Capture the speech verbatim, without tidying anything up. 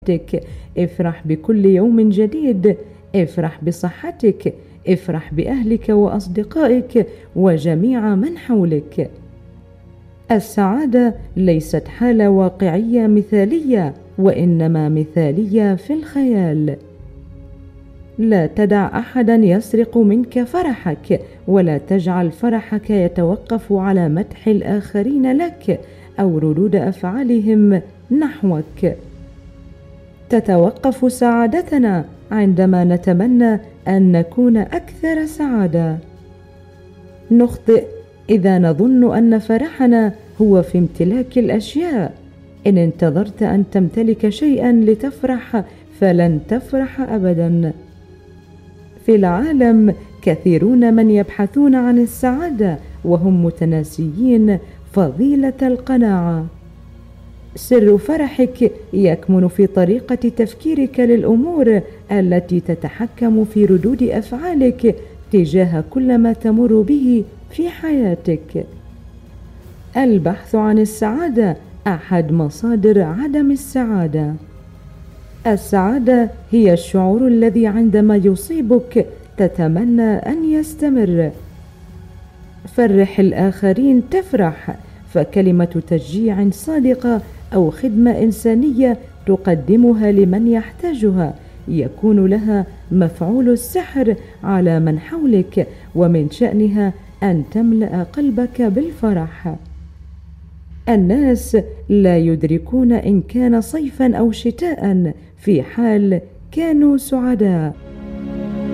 حياتك، افرح بكل يوم جديد، افرح بصحتك، افرح بأهلك وأصدقائك وجميع من حولك. السعادة ليست حالة واقعية مثالية، وإنما مثالية في الخيال. لا تدع أحدا يسرق منك فرحك، ولا تجعل فرحك يتوقف على مدح الآخرين لك أو ردود أفعالهم نحوك. تتوقف سعادتنا عندما نتمنى أن نكون أكثر سعادة. نخطئ إذا نظن أن فرحنا هو في امتلاك الأشياء. إن انتظرت أن تمتلك شيئا لتفرح فلن تفرح أبدا. في العالم كثيرون من يبحثون عن السعادة وهم متناسيين فضيلة القناعة. سر فرحك يكمن في طريقة تفكيرك للأمور التي تتحكم في ردود أفعالك تجاه كل ما تمر به في حياتك. البحث عن السعادة أحد مصادر عدم السعادة. السعادة هي الشعور الذي عندما يصيبك تتمنى أن يستمر. فرح الآخرين تفرح، فكلمة تشجيع صادقة أو خدمة إنسانية تقدمها لمن يحتاجها يكون لها مفعول السحر على من حولك، ومن شأنها أن تملأ قلبك بالفرح. الناس لا يدركون إن كان صيفا أو شتاء في حال كانوا سعداء.